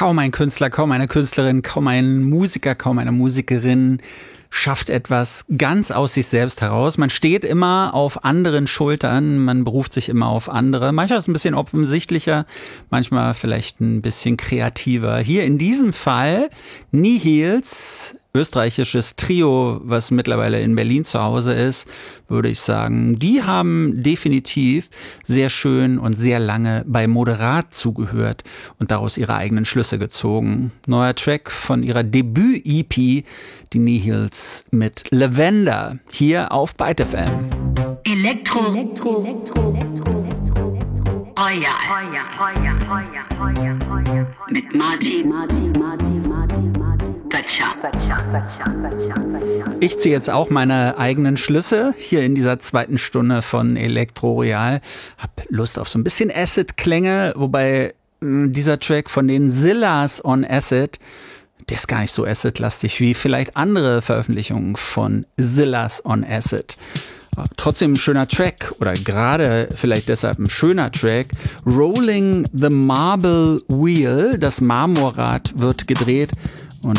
Kaum ein Künstler, kaum eine Künstlerin, kaum ein Musiker, kaum eine Musikerin schafft etwas ganz aus sich selbst heraus. Man steht immer auf anderen Schultern, man beruft sich immer auf andere. Manchmal ist es ein bisschen offensichtlicher, manchmal vielleicht ein bisschen kreativer. Hier in diesem Fall Nihils, österreichisches Trio, was mittlerweile in Berlin zu Hause ist, würde ich sagen. Die haben definitiv sehr schön und sehr lange bei Moderat zugehört und daraus ihre eigenen Schlüsse gezogen. Neuer Track von ihrer Debüt-EP, die Nihils mit Lavender, hier auf Byte FM. Elektro. Mit Martin. Ich ziehe jetzt auch meine eigenen Schlüsse hier in dieser zweiten Stunde von Elektro Royal. Hab Lust auf so ein bisschen Acid-Klänge, wobei dieser Track von den Zillas on Acid, der ist gar nicht so Acid-lastig wie vielleicht andere Veröffentlichungen von Zillas on Acid. Trotzdem ein schöner Track oder gerade vielleicht deshalb ein schöner Track. Rolling the Marble Wheel, das Marmorrad wird gedreht